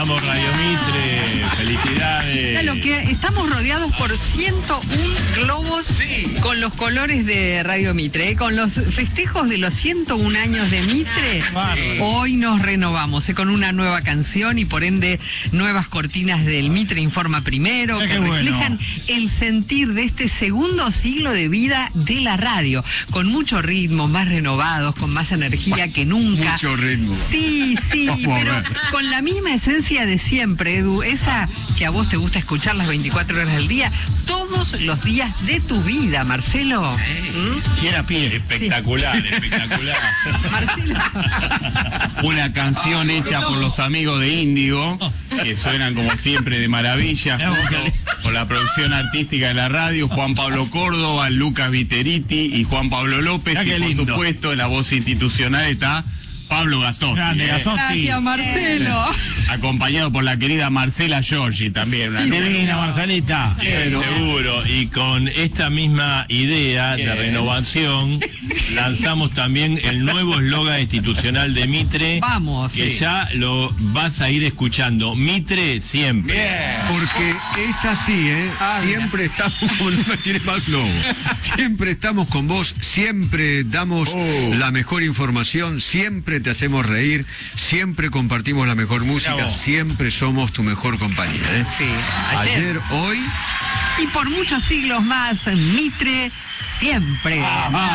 Vamos, Radio Mitre, felicidades. Lo que estamos rodeados por 101 globos con los colores de Radio Mitre, con los festejos de los 101 años de Mitre. Hoy nos renovamos con una nueva canción y por ende nuevas cortinas del Mitre Informa Primero que reflejan el sentir de este segundo siglo de vida de la radio, con mucho ritmo, más renovados, con más energía que nunca. Mucho ritmo. Sí, pero con la misma esencia de siempre, Edu, esa que a vos te gusta escuchar las 24 horas del día, todos los días de tu vida, Marcelo. Quiera pie. Espectacular, espectacular. Marcelo. Una canción hecha por los amigos de Índigo, que suenan como siempre de maravilla, con la producción artística de la radio, Juan Pablo Córdoba, Lucas Viteriti y Juan Pablo López. Y por supuesto, en la voz institucional está Pablo Gazzotti. Gracias, Marcelo. Acompañado por la querida Marcela Giorgi también. Divina, Marcelita. Seguro. Y con esta misma idea de renovación, lanzamos también el nuevo eslogan institucional de Mitre. Vamos. Que ya lo vas a ir escuchando. Mitre siempre. Porque es así, siempre estamos con no tiene más globo. Siempre estamos con vos, siempre damos la mejor información, siempre te hacemos reír, siempre compartimos la mejor música, siempre somos tu mejor compañía. Sí, ayer, hoy y por muchos siglos más, Mitre siempre.